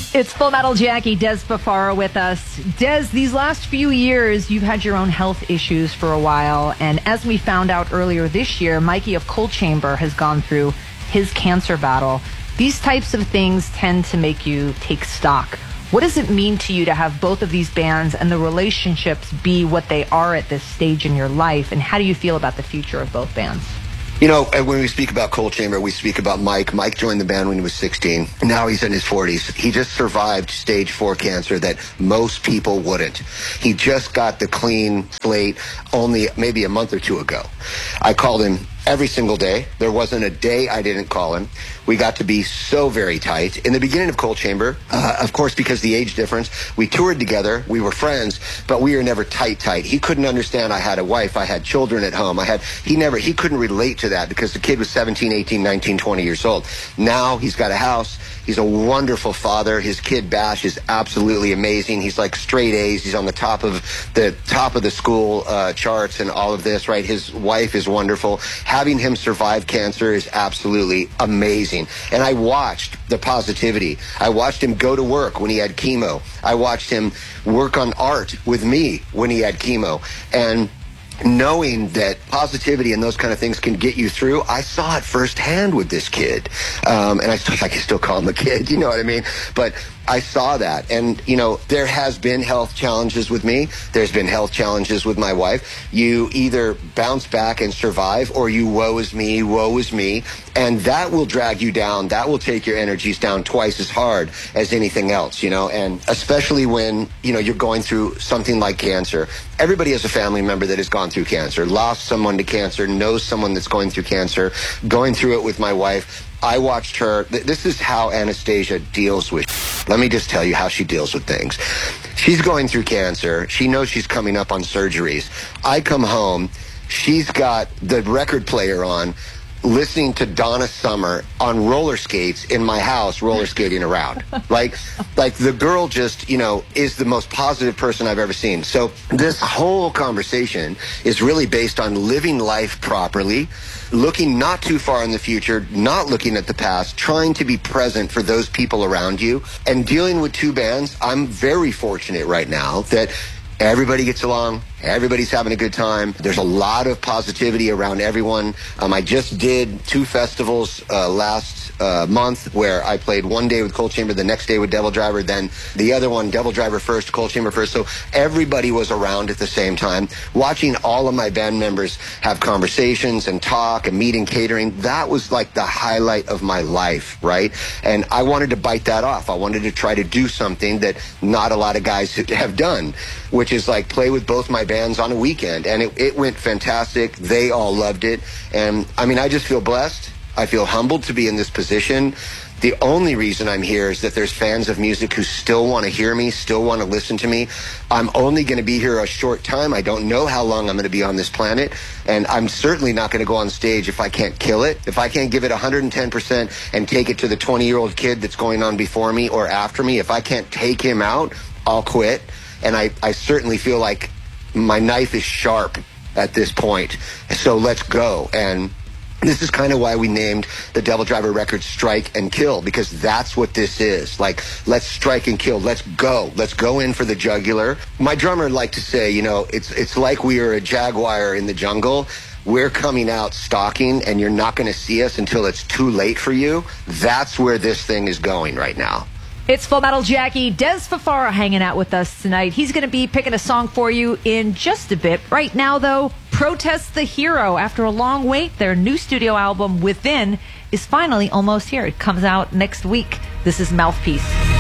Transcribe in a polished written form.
It's Full Metal Jackie, Des Fafara with us. Des, these last few years, you've had your own health issues for a while. And as we found out earlier this year, Mikey of Coal Chamber has gone through his cancer battle. These types of things tend to make you take stock. What does it mean to you to have both of these bands and the relationships be what they are at this stage in your life? And how do you feel about the future of both bands? You know, when we speak about Coal Chamber, we speak about Mike. Mike joined the band when he was 16. Now he's in his 40s. He just survived stage 4 cancer that most people wouldn't. He just got the clean slate only maybe a month or two ago. I called him every single day. There wasn't a day I didn't call him. We got to be so very tight. In the beginning of Coal Chamber, of course, because the age difference, we toured together. We were friends, but we were never tight. He couldn't understand I had a wife. I had children at home. He couldn't relate to that because the kid was 17, 18, 19, 20 years old. Now he's got a house. He's a wonderful father. His kid Bash is absolutely amazing. He's like straight A's. He's on the top of the school charts and all of this, right? His wife is wonderful. Having him survive cancer is absolutely amazing. And I watched the positivity. I watched him go to work when he had chemo. I watched him work on art with me when he had chemo. And knowing that positivity and those kind of things can get you through, I saw it firsthand with this kid. And I can still call him a kid, you know what I mean? But I saw that. And, you know, there has been health challenges with me. There's been health challenges with my wife. You either bounce back and survive, or you woe is me. And that will drag you down. That will take your energies down twice as hard as anything else, you know, and especially when, you know, you're going through something like cancer. Everybody has a family member that has gone through cancer, lost someone to cancer, knows someone that's going through cancer, going through it with my wife. I watched her. This is how Anastasia deals with. Let me just tell you how she deals with things. She's going through cancer. She knows she's coming up on surgeries. I come home. She's got the record player on, listening to Donna Summer on roller skates in my house, roller skating around. Like the girl just, you know, is the most positive person I've ever seen. So this whole conversation is really based on living life properly, looking not too far in the future, not looking at the past, trying to be present for those people around you, and dealing with two bands. I'm very fortunate right now that everybody gets along. Everybody's having a good time. There's a lot of positivity around everyone. I just did 2 festivals last month where I played one day with Coal Chamber, the next day with Devil Driver, then the other one, Devil Driver first, Coal Chamber first. So everybody was around at the same time. Watching all of my band members have conversations and talk and meeting, catering, that was like the highlight of my life, right? And I wanted to bite that off. I wanted to try to do something that not a lot of guys have done, which is like play with both my bands on a weekend. And it went fantastic. They all loved it. And I mean, I just feel blessed. I feel humbled to be in this position. The only reason I'm here is that there's fans of music who still want to hear me, still want to listen to me. I'm only going to be here a short time. I don't know how long I'm going to be on this planet. And I'm certainly not going to go on stage if I can't kill it. If I can't give it 110% and take it to the 20-year-old kid that's going on before me or after me, if I can't take him out, I'll quit. And I certainly feel like my knife is sharp at this point. So let's go. And this is kind of why we named the Devil Driver record Strike and Kill, because that's what this is. Like, let's strike and kill. Let's go. Let's go in for the jugular. My drummer liked to say, you know, it's like we are a jaguar in the jungle. We're coming out stalking, and you're not going to see us until it's too late for you. That's where this thing is going right now. It's Full Metal Jackie. Des Fafara hanging out with us tonight. He's going to be picking a song for you in just a bit. Right now, though, Protest the Hero. After a long wait, their new studio album, Within, is finally almost here. It comes out next week. This is Mouthpiece.